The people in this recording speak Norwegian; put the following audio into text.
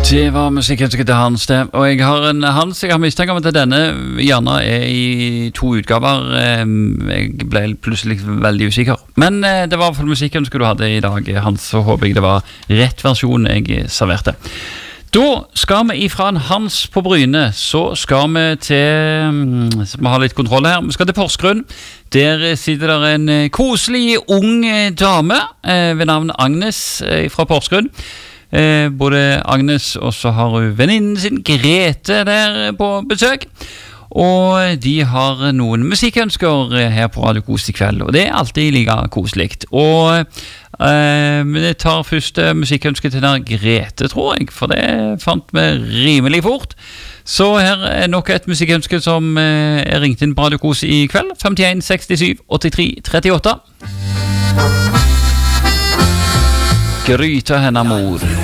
Det var musikkønsket til Hans det. Og jeg har en Hans, jeg har mistanke om at denne gjerne i 2 utgaver. Jeg ble plutselig veldig usikker. Men det var i hvert fall musikkønsket du hadde i dag, Hans, så håper jeg det var rett versjon jeg serverte. Da skal vi ifra en Hans på Bryne, så skal vi til, så vi har litt kontroll her, vi skal til Porsgrunn. Der sitter der en koselig ung dame ved navn Agnes fra Porsgrunn. Både Agnes og så har hun venninnen sin Grete der på besøk, og de har noen musikkønsker her på Radio Kos i kveld, og det alltid like koselikt. Og vi tar første musikkønske til der Grete, tror jeg, for det fant vi rimelig fort. Så her nok et musikkønske som ringt inn på Radio Kos i kveld. 51 67 83 38. Gryta henne mor.